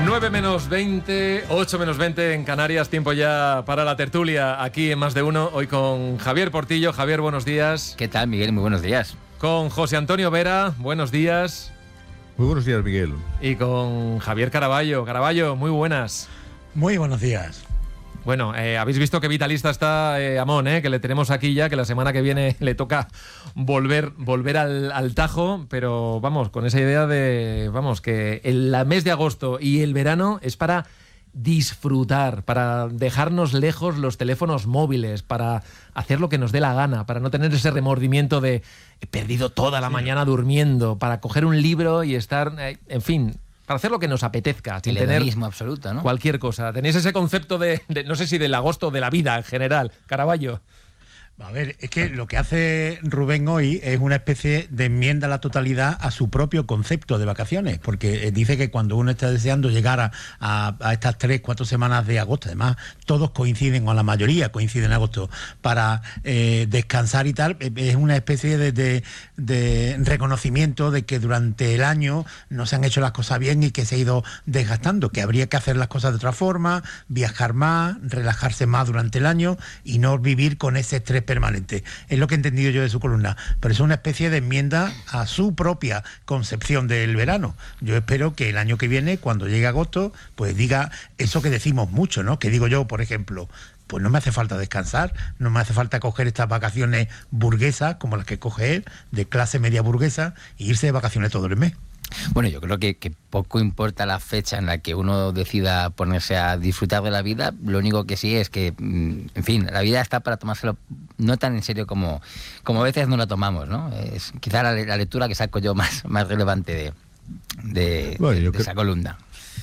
9 menos 20, 8 menos 20 en Canarias, tiempo ya para la tertulia aquí en Más de Uno, hoy con Javier Portillo. Javier, buenos días. ¿Qué tal, Miguel? Muy buenos días. Con José Antonio Vera, buenos días. Muy buenos días, Miguel. Y con Javier Caraballo. Caraballo, muy buenas. Muy buenos días. Bueno, habéis visto que vitalista está Amón, que le tenemos aquí ya, que la semana que viene le toca volver al Tajo, pero vamos, con esa idea de, vamos, que el mes de agosto y el verano es para disfrutar, para dejarnos lejos los teléfonos móviles, para hacer lo que nos dé la gana, para no tener ese remordimiento de he perdido toda la mañana durmiendo, para coger un libro y estar, en fin, para hacer lo que nos apetezca, sin tener absoluto, ¿no? Cualquier cosa. ¿Tenéis ese concepto de, no sé si del agosto, de la vida en general? Caraballo. A ver, es que lo que hace Rubén hoy es una especie de enmienda a la totalidad a su propio concepto de vacaciones, porque dice que cuando uno está deseando llegar a estas 3-4 semanas de agosto, además todos coinciden, o la mayoría coinciden en agosto, para descansar y tal, es una especie de reconocimiento de que durante el año no se han hecho las cosas bien y que se ha ido desgastando, que habría que hacer las cosas de otra forma, viajar más, relajarse más durante el año y no vivir con ese estrés permanente. Es lo que he entendido yo de su columna, pero es una especie de enmienda a su propia concepción del verano. Yo espero que el año que viene, cuando llegue agosto, pues diga eso que decimos mucho, ¿no? Que digo yo, por ejemplo, pues no me hace falta descansar, no me hace falta coger estas vacaciones burguesas, como las que coge él, de clase media burguesa, e irse de vacaciones todo el mes. Bueno, yo creo que poco importa la fecha en la que uno decida ponerse a disfrutar de la vida. Lo único que sí es que, en fin, la vida está para tomárselo no tan en serio como a veces no lo tomamos, ¿no? Es quizá la lectura que saco yo más relevante de esa columna.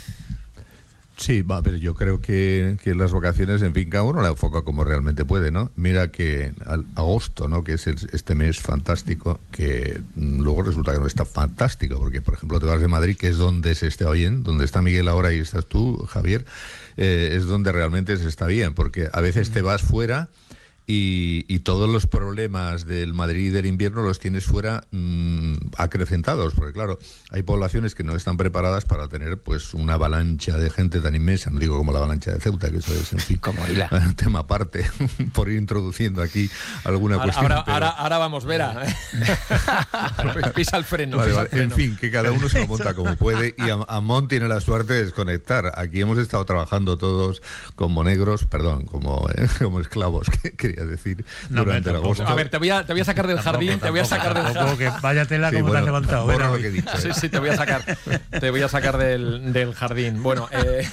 Sí, pero yo creo que las vacaciones, en fin, cada uno la enfoca como realmente puede, ¿no? Mira que agosto, ¿no? Que es este mes fantástico, que luego resulta que no está fantástico, porque, por ejemplo, te vas de Madrid, que es donde se está bien, donde está Miguel ahora y estás tú, Javier, es donde realmente se está bien, porque a veces te vas fuera y todos los problemas del Madrid del invierno los tienes fuera acrecentados, porque claro, hay poblaciones que no están preparadas para tener pues una avalancha de gente tan inmensa, no digo como la avalancha de Ceuta, que eso es, en fin, como un tema aparte, por ir introduciendo aquí alguna cuestión. Ahora vamos, Vera. Pisa el freno. Vale. En fin, que cada uno se lo monta como puede, y Amón tiene la suerte de desconectar. Aquí hemos estado trabajando todos como negros, perdón, como esclavos, que decir, durante el agosto. A ver, te voy a sacar del jardín, te voy a sacar del jardín. Que vaya tela como te has levantado. Bueno, lo que he dicho, Sí, te voy a sacar del jardín. Bueno,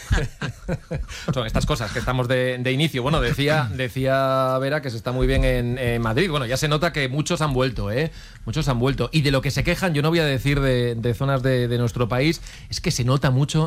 son estas cosas que estamos de inicio. Bueno, decía Vera que se está muy bien en Madrid. Bueno, ya se nota que muchos han vuelto, muchos han vuelto. Y de lo que se quejan, yo no voy a decir de zonas de nuestro país, es que se nota mucho